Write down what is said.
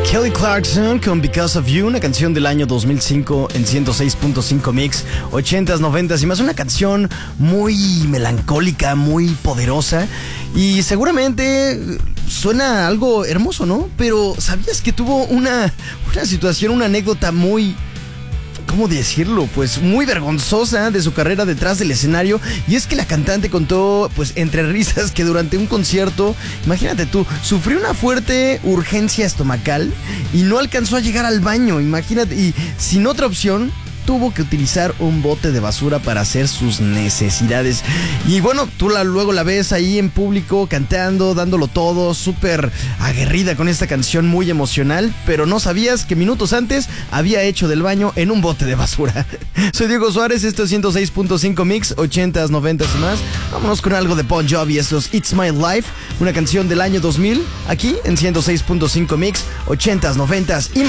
Kelly Clarkson con Because of You, una canción del año 2005 en 106.5 Mix, 80s, 90s y más. Una canción muy melancólica, muy poderosa y seguramente suena algo hermoso, ¿no? Pero ¿sabías que tuvo una situación, una anécdota muy... ¿cómo decirlo? Pues muy vergonzosa de su carrera detrás del escenario. Y es que la cantante contó, pues entre risas, que durante un concierto, imagínate tú, sufrió una fuerte urgencia estomacal y no alcanzó a llegar al baño, imagínate, y sin otra opción tuvo que utilizar un bote de basura para hacer sus necesidades. Y bueno, tú luego la ves ahí en público cantando, dándolo todo, súper aguerrida con esta canción muy emocional, pero no sabías que minutos antes había hecho del baño en un bote de basura. Soy Diego Suárez, esto es 106.5 Mix, 80s, 90s y más. Vámonos con algo de Bon Jovi, esto es It's My Life, una canción del año 2000, aquí en 106.5 Mix, 80s, 90s y más.